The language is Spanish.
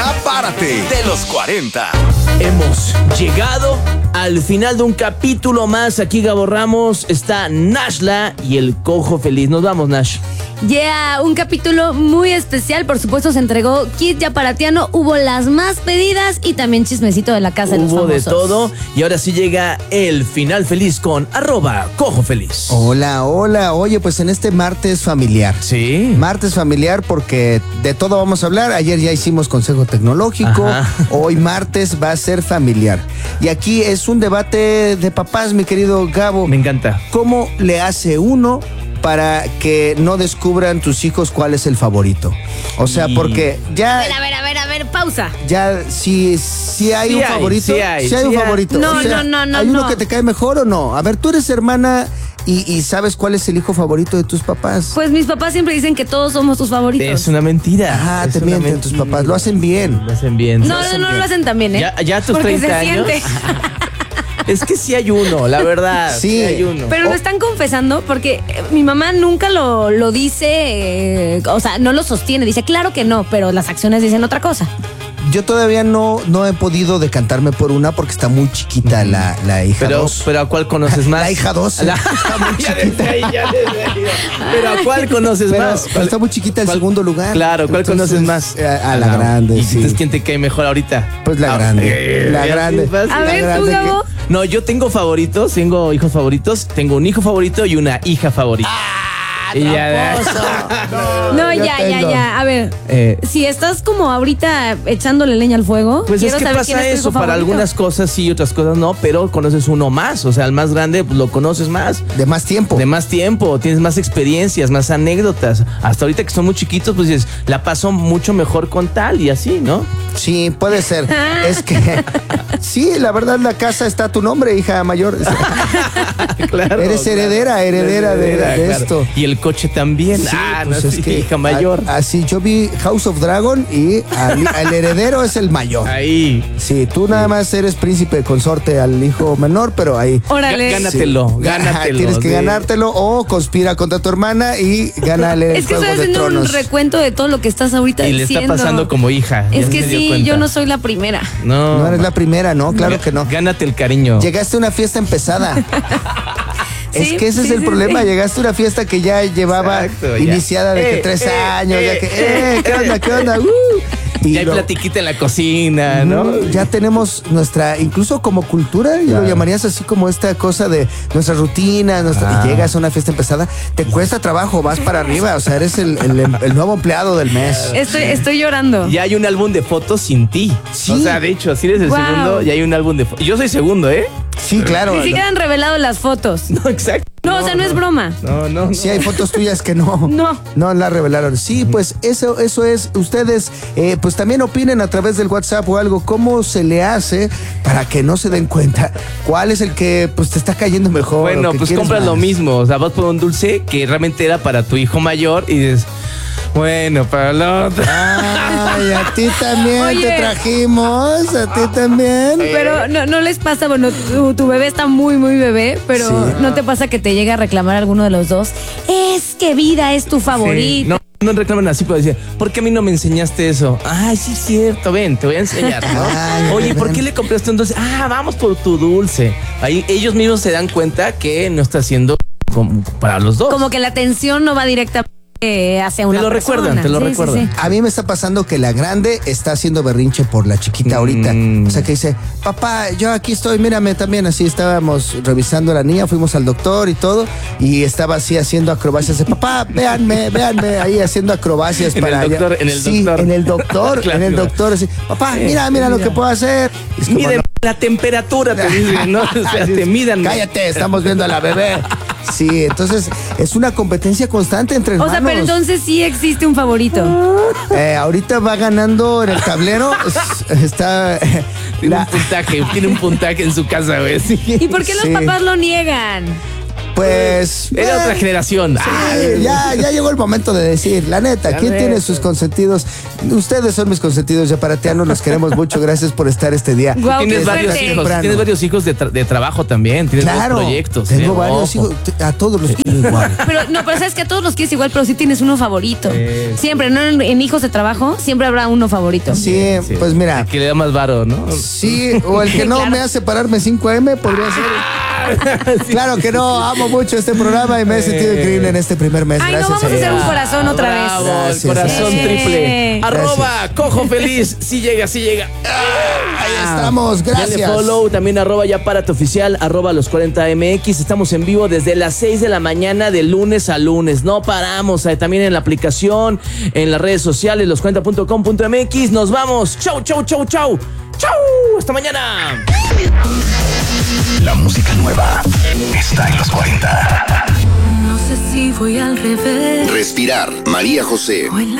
Ya párate de los 40. Hemos llegado al final de un capítulo más. Aquí Gabo Ramos, está Nashla y el Cojo Feliz. Nos vamos, Nash. Un capítulo muy especial. Por supuesto, se entregó kit yaparatiano. Hubo las más pedidas y también chismecito de la casa de los famosos. Hubo de todo. Y ahora sí llega el final feliz con @Cojo Feliz. Hola. Oye, pues en este martes familiar. Sí. Martes familiar porque de todo vamos a hablar. Ayer ya hicimos consejo tecnológico. Ajá. Hoy martes va a ser familiar. Y aquí es un debate de papás, mi querido Gabo. Me encanta. ¿Cómo le hace uno para que no descubran tus hijos cuál es el favorito? O sea, porque ya... A ver, pausa. Ya, si hay un favorito. Sí hay un favorito. No, O sea, no. ¿hay uno que te cae mejor o no? A ver, tú eres hermana y sabes cuál es el hijo favorito de tus papás. Pues mis papás siempre dicen que todos somos tus favoritos. Es una mentira. Ah, Es te una mienten mentira. tus papás. Lo hacen bien. Lo hacen bien. No lo hacen tan bien, ¿eh? Ya a tus Porque 30 se años. siente. Es que sí hay uno, la verdad. Sí. Hay uno. Pero lo están confesando porque mi mamá nunca lo dice, o sea, no lo sostiene. Dice, claro que no, pero las acciones dicen otra cosa. Yo todavía no he podido decantarme por una porque está muy chiquita la hija Pero 2. ¿a cuál conoces más? La hija 2. Está muy chiquita. Pero ¿a cuál conoces más? Pero está muy chiquita el ¿Cuál? segundo lugar. Claro, ¿cuál conoces más? A la grande, ¿Y sí. entonces quién te cae mejor ahorita? Pues la grande. La grande. A ver, tú, Gabo. No, yo tengo favoritos, tengo hijos favoritos, tengo un hijo favorito y una hija favorita. Y ya, No, yo tengo. ya. A ver, si estás como ahorita echándole leña al fuego, Pues es quiero que saber quién pasa es tu hijo eso, para favorito. algunas cosas sí, otras cosas no, pero conoces uno más, o sea, el más grande pues, lo conoces más. De más tiempo. De más tiempo, tienes más experiencias, más anécdotas. Hasta ahorita que son muy chiquitos, pues dices, la paso mucho mejor con tal y así, ¿no? Sí, puede ser. Es que sí, la verdad la casa está a tu nombre, hija mayor. Claro. Eres heredera de claro. esto. Y el coche también. Sí, no, pues es sí, que hija mayor. Así yo vi House of Dragon y el heredero es el mayor. Ahí. Sí, tú nada más eres príncipe consorte al hijo menor, pero ahí Órale. Gánatelo, sí. gánatelo. Tienes que sí. ganártelo o conspira contra tu hermana y gana el Es que Juego estoy de haciendo un Tronos. recuento de todo lo que estás ahorita Y le diciendo. está pasando como hija. Es ya que se dio sí, cuenta. yo no soy la primera. No. No eres la primera, ¿no? Claro que no. Gánate el cariño. Llegaste a una fiesta empezada. Es Sí, que ese es sí, el sí, problema. sí. Llegaste a una fiesta que ya llevaba Exacto, ya. iniciada de que 3 años. Ya que, ¿qué onda? Y Ya hay lo- platiquita en la cocina, ¿no? Ya tenemos nuestra, incluso como cultura, yo lo llamarías así como esta cosa de nuestra rutina, y llegas a una fiesta empezada, te cuesta trabajo, vas para arriba, o sea, eres el nuevo empleado del mes. Estoy llorando. Ya hay un álbum de fotos sin ti. Sí. O sea, de hecho, si eres el Wow. segundo, ya hay un álbum de fotos. Yo soy segundo, ¿eh? Sí, claro. Ni siquiera han revelado las fotos. No, exacto. No, o sea, no es broma. No. Sí hay fotos tuyas que no. No. No las revelaron. Sí, pues eso es. Ustedes, pues también opinen a través del WhatsApp o algo, cómo se le hace para que no se den cuenta cuál es el que pues te está cayendo mejor. o Bueno, que pues quieres compras más. lo mismo. O sea, vas por un dulce que realmente era para tu hijo mayor y dices, bueno, para el otro. Ay, a ti también Oye. te trajimos, a ti también. Pero no les pasa, bueno, tu bebé está muy, muy bebé, pero Sí. ¿no te pasa que te llega a reclamar alguno de los dos? Es que Vida es tu Sí. favorita. No reclaman así, pero decir, ¿por qué a mí no me enseñaste eso? Ay, sí es cierto, ven, te voy a enseñar, ¿no? Ay, Oye, ¿por ven. qué le compraste un dulce? Ah, vamos por tu dulce. Ahí ellos mismos se dan cuenta que no está haciendo como para los dos. Como que la atención no va directamente hacia una Te lo persona. recuerdan, te lo Sí, sí, recuerdan. sí. A mí me está pasando que la grande está haciendo berrinche por la chiquita ahorita. O sea, que dice, papá, yo aquí estoy, mírame también. Así estábamos revisando a la niña, fuimos al doctor y todo, y estaba así haciendo acrobacias de, papá, véanme, ahí haciendo acrobacias En el para doctor, en el sí, doctor. en el doctor, Claro. en el doctor, así, papá, mira lo que puedo hacer. Es como, Miden no, la temperatura, te dicen, ¿no? O sea, te midan. cállate, estamos viendo a la bebé. Sí, entonces es una competencia constante entre O hermanos. sea, pero entonces sí existe un favorito. Ahorita va ganando en el tablero. Está Tiene un puntaje en su casa, güey. Sí. ¿Y por qué los Sí. papás lo niegan? Pues. Era otra generación. Ya llegó el momento de decir, la neta, ¿quién tiene sus consentidos? Ustedes son mis consentidos, Yaparatianos, los queremos mucho. Gracias por estar este día. Guau, Tienes qué varios suerte. hijos, tienes varios hijos de trabajo también, tienes Claro, varios proyectos. tengo varios Ojo. hijos, a todos los quiero igual. Pero sabes que a todos los quieres igual, pero sí tienes uno favorito. Siempre, ¿no? En hijos de trabajo, siempre habrá uno favorito. Sí, pues mira. El que le da más varo, ¿no? Sí, o el que no Claro. me hace pararme 5M podría ser. Claro que no, amo mucho este programa y me he sentido increíble en este primer mes. Ay, no, Gracias. vamos a hacer un corazón otra Bravo, vez. Gracias, el corazón gracias. triple. Gracias. Arroba Cojo Feliz. Sí llega, sí llega. Ahí estamos, Dale gracias. follow, también arroba ya párate oficial, arroba los 40MX. Estamos en vivo desde las 6 de la mañana de lunes a lunes. No paramos, también en la aplicación, en las redes sociales, los40.com.mx. Nos vamos. Chau, chau, chau, chau. Chau. Hasta mañana. La música nueva está en los 40. No sé si voy al revés Respirar, María José. o en la